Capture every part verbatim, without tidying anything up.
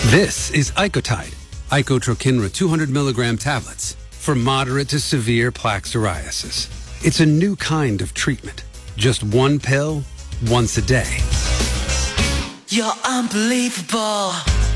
This is Icotide, Icotrokinra two hundred milligram tablets for moderate to severe plaque psoriasis. It's a new kind of treatment. Just one pill, once a day. You're unbelievable.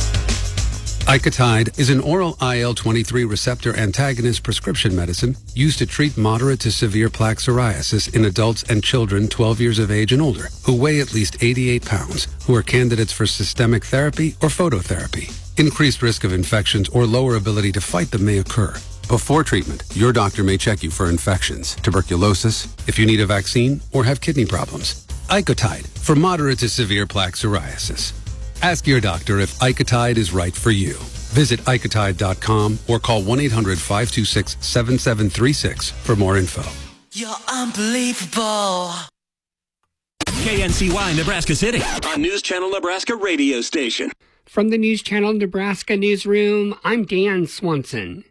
Icotide is an oral I L twenty-three receptor antagonist prescription medicine used to treat moderate to severe plaque psoriasis in adults and children twelve years of age and older who weigh at least eighty-eight pounds, who are candidates for systemic therapy or phototherapy. Increased risk of infections or lower ability to fight them may occur. Before treatment, your doctor may check you for infections, tuberculosis, if you need a vaccine, or have kidney problems. Icotide for moderate to severe plaque psoriasis. Ask your doctor if Icotide is right for you. Visit Icotide dot com or call one eight hundred five two six seven seven three six for more info. You're unbelievable. K N C Y Nebraska City, a News Channel Nebraska radio station. From the News Channel Nebraska newsroom, I'm Dan Swanson.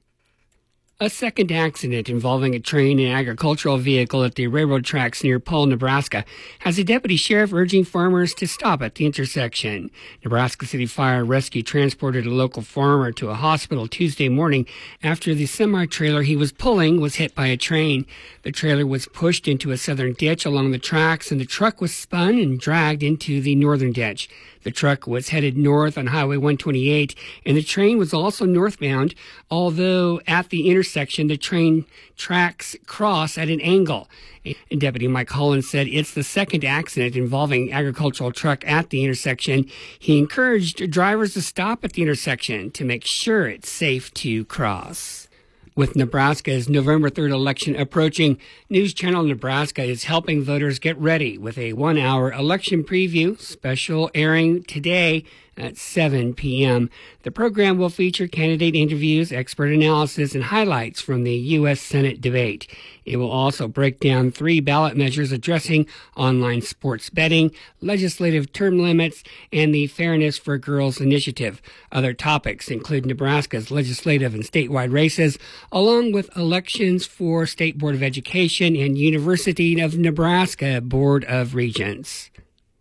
A second accident involving a train and agricultural vehicle at the railroad tracks near Paul, Nebraska, has a deputy sheriff urging farmers to stop at the intersection. Nebraska City Fire and Rescue transported a local farmer to a hospital Tuesday morning after the semi-trailer he was pulling was hit by a train. The trailer was pushed into a southern ditch along the tracks, and the truck was spun and dragged into the northern ditch. The truck was headed north on Highway one twenty-eight, and the train was also northbound, although at the intersection, the train tracks cross at an angle. And Deputy Mike Holland said it's the second accident involving agricultural truck at the intersection. He encouraged drivers to stop at the intersection to make sure it's safe to cross. With Nebraska's November third election approaching, News Channel Nebraska is helping voters get ready with a one-hour election preview special airing today at seven p.m. The program will feature candidate interviews, expert analysis, and highlights from the U S Senate debate. It will also break down three ballot measures addressing online sports betting, legislative term limits, and the Fairness for Girls initiative. Other topics include Nebraska's legislative and statewide races, along with elections for State Board of Education and University of Nebraska Board of Regents.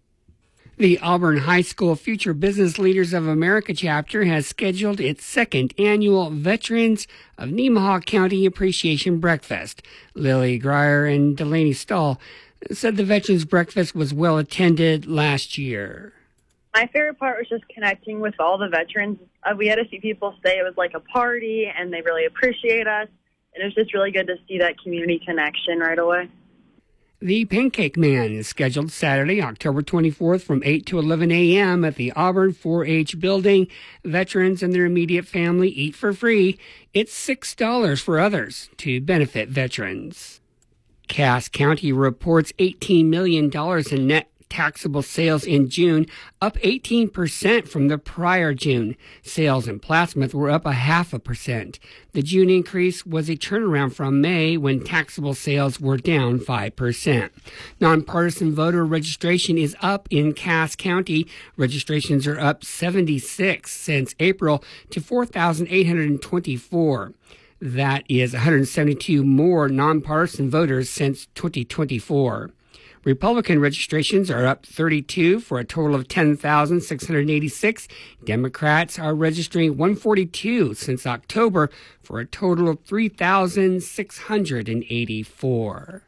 The Auburn High School Future Business Leaders of America chapter has scheduled its second annual Veterans of Nemaha County Appreciation Breakfast. Lily Greyer and Delaney Stahl said the Veterans Breakfast was well attended last year. My favorite part was just connecting with all the veterans. Uh, we had a few people say it was like a party, and they really appreciate us. And it was just really good to see that community connection right away. The Pancake Man is scheduled Saturday, October twenty-fourth from eight to eleven a.m. at the Auburn four H building. Veterans and their immediate family eat for free. It's six dollars for others to benefit veterans. Cass County reports eighteen million dollars in net taxable sales in June, up eighteen percent from the prior June. Sales in Plattsmouth were up a half a percent. The June increase was a turnaround from May, when taxable sales were down five percent. Nonpartisan voter registration is up in Cass County. Registrations are up seventy-six since April to four thousand eight hundred twenty-four. That is one hundred seventy-two more nonpartisan voters since twenty twenty-four. Republican registrations are up thirty-two for a total of ten thousand six hundred eighty-six. Democrats are registering one hundred forty-two since October for a total of three thousand six hundred eighty-four.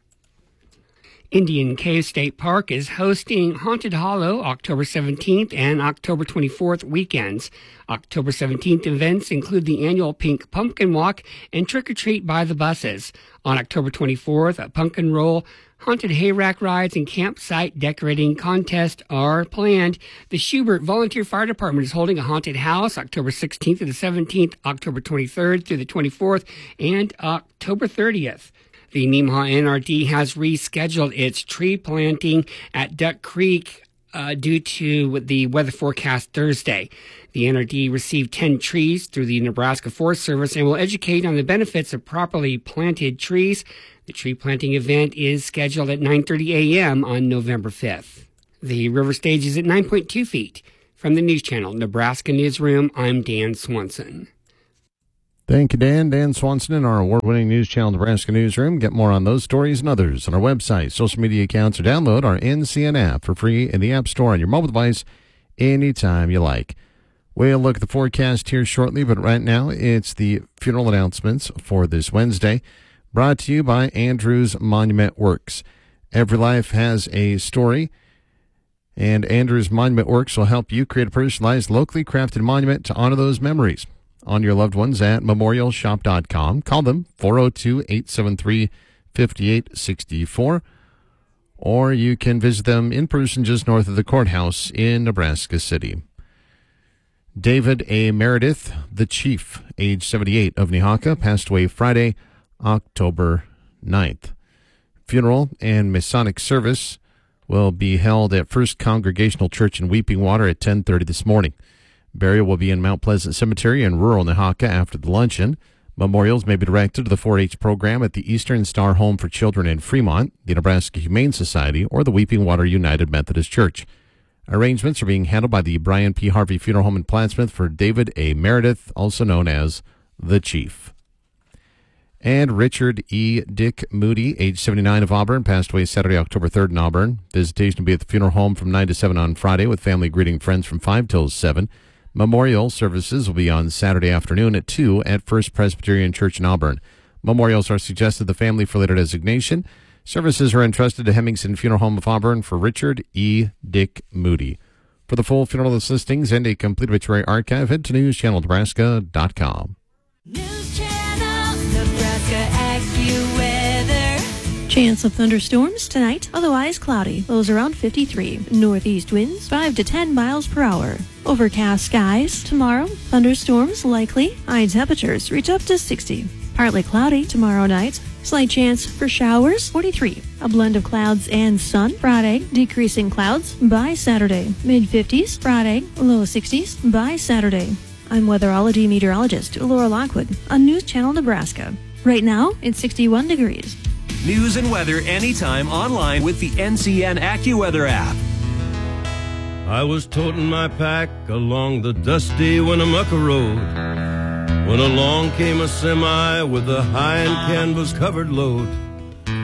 Indian Cave State Park is hosting Haunted Hollow October seventeenth and October twenty-fourth weekends. October seventeenth events include the annual Pink Pumpkin Walk and Trick or Treat by the buses. On October twenty-fourth, a pumpkin roll, haunted hayrack rides, and campsite decorating contest are planned. The Schubert Volunteer Fire Department is holding a haunted house October sixteenth to the seventeenth, October twenty-third through the twenty-fourth, and October thirtieth. The Nemaha N R D has rescheduled its tree planting at Duck Creek uh, due to the weather forecast Thursday. The N R D received ten trees through the Nebraska Forest Service and will educate on the benefits of properly planted trees. The tree planting event is scheduled at nine thirty a.m. on November fifth. The river stage is at nine point two feet. From the News Channel Nebraska Newsroom, I'm Dan Swanson. Thank you, Dan. Dan Swanson in our award-winning News Channel Nebraska Newsroom. Get more on those stories and others on our website, social media accounts, or download our N C N app for free in the App Store on your mobile device anytime you like. We'll look at the forecast here shortly, but right now it's the funeral announcements for this Wednesday, brought to you by Andrews Monument Works. Every life has a story, and Andrews Monument Works will help you create a personalized, locally crafted monument to honor those memories on your loved ones at memorial shop dot com. Call them four oh two, eight seven three, five eight six four, or you can visit them in person just north of the courthouse in Nebraska City. David A. Meredith, the chief, age seventy-eight, of Nehawka, passed away Friday, October ninth. Funeral and Masonic service will be held at First Congregational Church in Weeping Water at ten thirty this morning. Burial will be in Mount Pleasant Cemetery in rural Nehawka after the luncheon. Memorials may be directed to the four H program at the Eastern Star Home for Children in Fremont, the Nebraska Humane Society, or the Weeping Water United Methodist Church. Arrangements are being handled by the Brian P. Harvey Funeral Home in Plattsmouth for David A. Meredith, also known as the Chief. And Richard E. Dick Moody, age seventy-nine, of Auburn, passed away Saturday, October third in Auburn. Visitation will be at the funeral home from nine to seven on Friday, with family greeting friends from five till seven. Memorial services will be on Saturday afternoon at two at First Presbyterian Church in Auburn. Memorials are suggested the family for later designation. Services are entrusted to Hemmingson Funeral Home of Auburn for Richard E. Dick Moody. For the full funeral listings and a complete obituary archive, head to news channel nebraska dot com. News Channel Nebraska AccuWeather. Chance of thunderstorms tonight, otherwise cloudy. Lows around fifty-three. Northeast winds five to ten miles per hour. Overcast skies tomorrow. Thunderstorms likely. High temperatures reach up to sixty. Partly cloudy tomorrow night. Slight chance for showers, forty-three. A blend of clouds and sun. Friday, decreasing clouds by Saturday. mid-fifties. Friday, low sixties by Saturday. I'm weatherology meteorologist Laura Lockwood on News Channel Nebraska. Right now, it's sixty-one degrees. News and weather anytime online with the N C N AccuWeather app. I was toting my pack along the dusty Winnemucca Road when along came a semi with a high and canvas covered load.